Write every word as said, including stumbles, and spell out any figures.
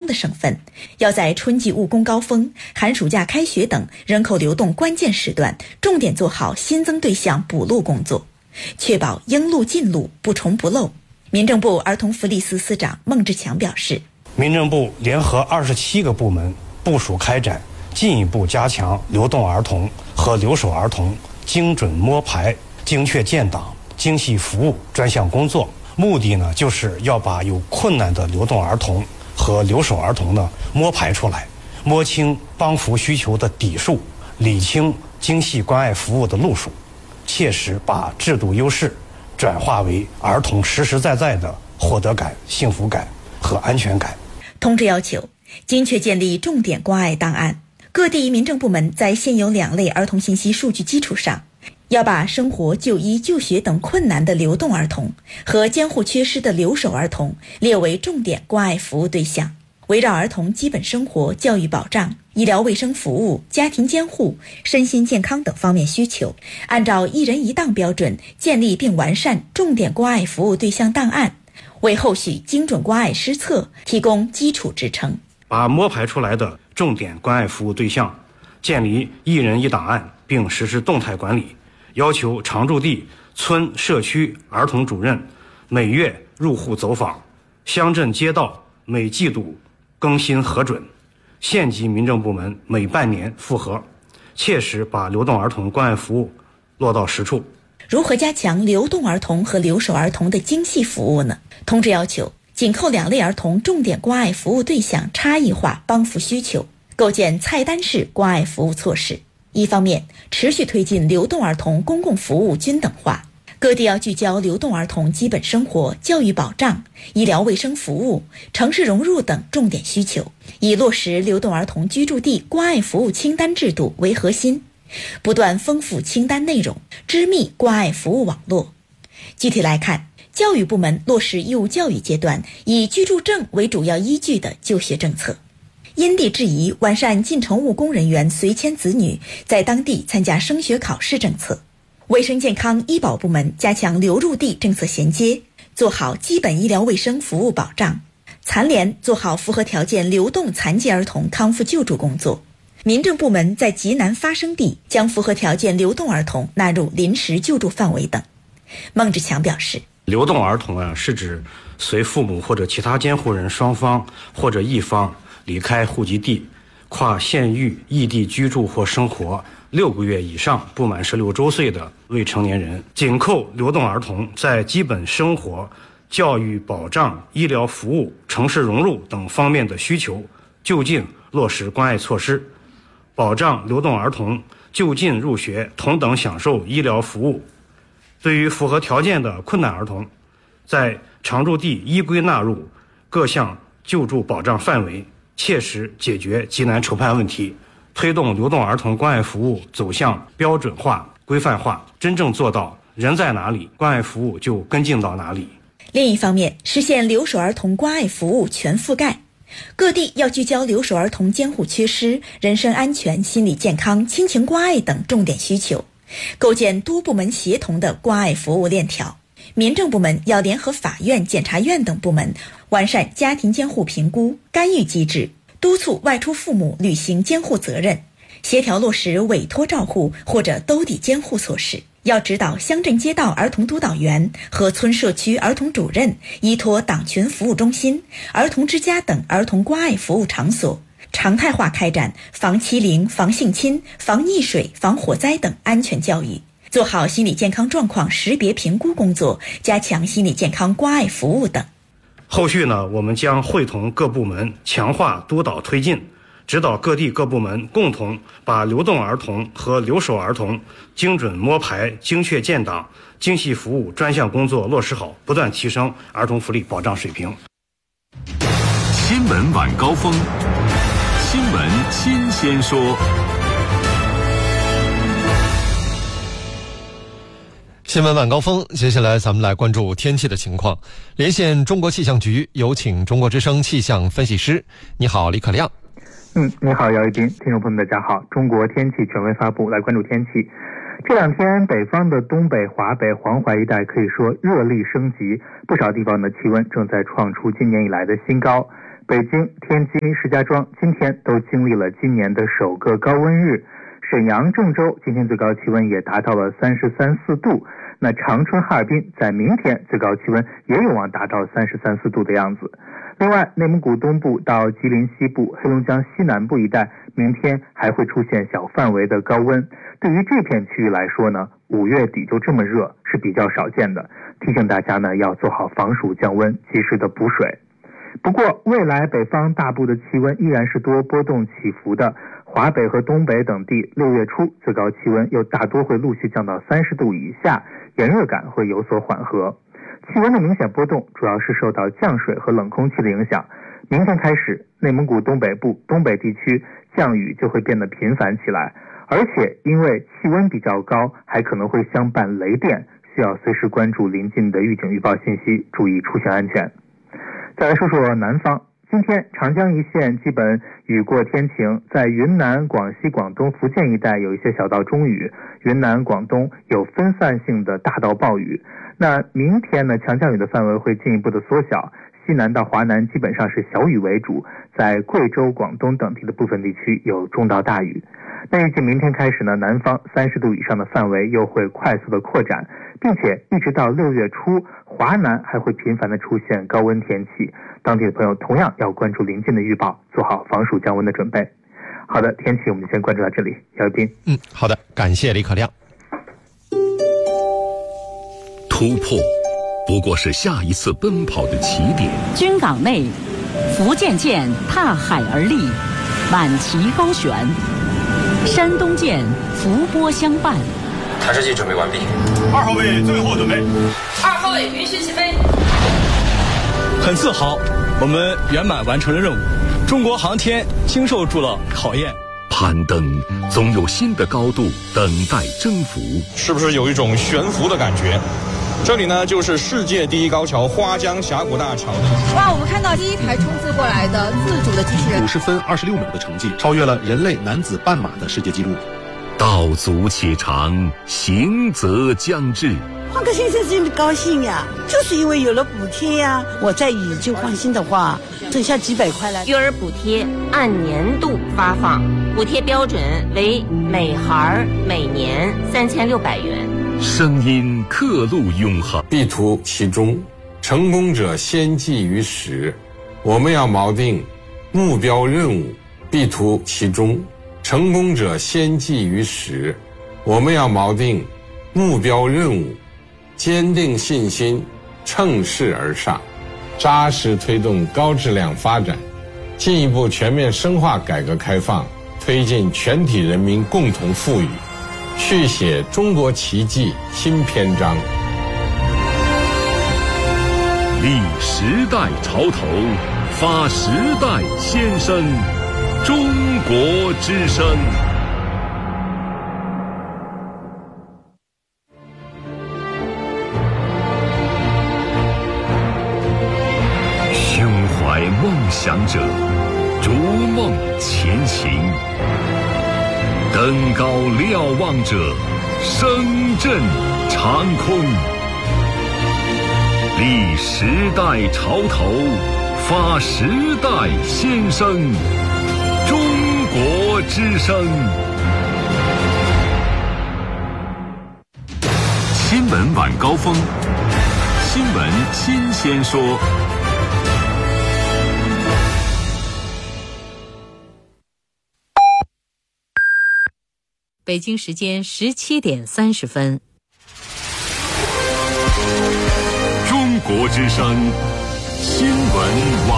的省份，要在春季务工高峰、寒暑假开学等人口流动关键时段，重点做好新增对象补录工作，确保应录尽录，不重不漏。民政部儿童福利司司长孟志强表示， 民政部联合二十七个部门部署开展进一步加强流动儿童和留守儿童精准摸排、精确建档、精细服务专项工作，目的呢就是要把有困难的流动儿童和留守儿童呢摸排出来，摸清帮扶需求的底数，理清精细关爱服务的路数，切实把制度优势转化为儿童实实在在的获得感、幸福感和安全感。 通知要求，精确建立重点关爱档案，各地民政部门在现有两类儿童信息数据基础上，要把生活、就医、就学等困难的流动儿童和监护缺失的留守儿童列为重点关爱服务对象，围绕儿童基本生活、教育保障、医疗卫生服务、家庭监护、身心健康等方面需求，按照一人一档标准建立并完善重点关爱服务对象档案，为后续精准关爱施策提供基础支撑。 把摸排出来的重点关爱服务对象建立一人一档案，并实施动态管理，要求常住地村社区儿童主任每月入户走访，乡镇街道每季度更新核准，县级民政部门每半年复核，切实把流动儿童关爱服务落到实处。 如何加强流动儿童和留守儿童的精细服务呢？通知要求，紧扣两类儿童重点关爱服务对象差异化帮扶需求，构建菜单式关爱服务措施。一方面，持续推进流动儿童公共服务均等化，各地要聚焦流动儿童基本生活、教育保障、医疗卫生服务、城市融入等重点需求，以落实流动儿童居住地关爱服务清单制度为核心，不断丰富清单内容，织密关爱服务网络。具体来看，教育部门落实义务教育阶段以居住证为主要依据的就学政策，因地制宜完善进城务工人员随迁子女在当地参加升学考试政策。卫生健康医保部门加强流入地政策衔接，做好基本医疗卫生服务保障。残联做好符合条件流动残疾儿童康复救助工作。民政部门在急难发生地将符合条件流动儿童纳入临时救助范围等。孟志强表示， 流动儿童啊，是指随父母或者其他监护人双方或者一方离开户籍地，跨县域异地居住或生活六个月以上不满十六周岁的未成年人。紧扣流动儿童在基本生活、教育保障、医疗服务、城市融入等方面的需求，就近落实关爱措施，保障流动儿童就近入学，同等享受医疗服务。对于符合条件的困难儿童，在常住地依规纳入各项救助保障范围，切实解决急难愁盼问题，推动流动儿童关爱服务走向标准化、规范化，真正做到人在哪里，关爱服务就跟进到哪里。 另一方面，实现留守儿童关爱服务全覆盖，各地要聚焦留守儿童监护缺失、人身安全、心理健康、亲情关爱等重点需求，构建多部门协同的关爱服务链条。民政部门要联合法院、检察院等部门，完善家庭监护评估、干预机制，督促外出父母履行监护责任，协调落实委托照护或者兜底监护措施。要指导乡镇街道儿童督导员和村社区儿童主任依托党群服务中心、儿童之家等儿童关爱服务场所，常态化开展防欺凌、防性侵、防溺水、防火灾等安全教育，做好心理健康状况识别评估工作，加强心理健康关爱服务等。 后续呢，我们将会同各部门强化督导推进，指导各地各部门共同把流动儿童和留守儿童精准摸排、精确建档、精细服务专项工作落实好，不断提升儿童福利保障水平。 新闻晚高峰，新闻新鲜说。 新闻晚高峰，接下来咱们来关注天气的情况。连线中国气象局，有请中国之声气象分析师。你好，李可亮。 嗯，你好，姚一斌，听众朋友们，大家好。中国天气权威发布，来关注天气。这两天，北方的东北、华北、黄淮一带可以说热力升级，不少地方的气温正在创出今年以来的新高。 北京、天津、石家庄今天都经历了今年的首个高温日，沈阳、郑州今天最高气温也达到了三十三四度。那长春、哈尔滨在明天最高气温也有望达到三十三四度的样子。另外，内蒙古东部到吉林西部、黑龙江西南部一带，明天还会出现小范围的高温。对于这片区域来说呢，五月底就这么热是比较少见的，提醒大家呢要做好防暑降温，及时的补水。不过，未来北方大部的气温依然是多波动起伏的，华北和东北等地六月初最高气温又大多会陆续降到三十度以下，炎热感会有所缓和。气温的明显波动主要是受到降水和冷空气的影响。明天开始，内蒙古东北部、东北地区降雨就会变得频繁起来，而且因为气温比较高，还可能会相伴雷电，需要随时关注临近的预警预报信息，注意出行安全。再来说说南方，今天长江一线基本雨过天晴，在云南、广西、广东、福建一带有一些小到中雨，云南、广东有分散性的大到暴雨。那明天呢，强降雨的范围会进一步的缩小，西南到华南基本上是小雨为主，在贵州、广东等地的部分地区有中到大雨。那预计明天开始呢，南方三十度以上的范围又会快速的扩展，并且一直到六月初，华南还会频繁的出现高温天气，当地的朋友同样要关注临近的预报，做好防暑降温的准备。好的，天气我们就先关注到这里，姚斌。 嗯，好的，感谢李可亮。 突破不过是下一次奔跑的起点。 军港内，福建舰踏海而立，满旗高悬；山东舰伏波相伴。 弹射器准备完毕。 二号位最后准备。 二号位允许起飞。 很自豪，我们圆满完成了任务。中国航天经受住了考验。 攀登总有新的高度等待征服， 是不是有一种悬浮的感觉？这里呢，就是世界第一高桥花江峡谷大桥。 哇，我们看到第一台冲刺过来的自主的机器人， 五十分二十六秒的成绩，超越了人类男子半马的世界纪录。 道阻且长，行则将至。 换个先生真的高兴呀，就是因为有了补贴呀。我再以旧换新的话，剩下几百块了。 育儿补贴按年度发放，补贴标准为每孩每年三千六百元。 声音刻录永恒， 必图其中，成功者先记于始。我们要锚定目标任务，必图其中，成功者先记于始。我们要锚定目标任务，坚定信心，乘势而上，扎实推动高质量发展，进一步全面深化改革开放，推进全体人民共同富裕，续写中国奇迹新篇章。 立时代潮头，发时代先声，中国之声。胸怀梦想者，逐梦前行。登高瞭望者，声震长空。立时代潮头，发时代先声，中国之声。新闻晚高峰，新闻新鲜说。 北京时间十七点三十分。 中国之声新闻晚